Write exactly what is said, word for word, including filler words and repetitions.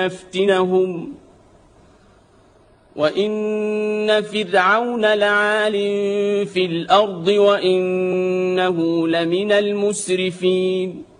لنفتنهم وإن فرعون لعال في الأرض وإنه لمن المسرفين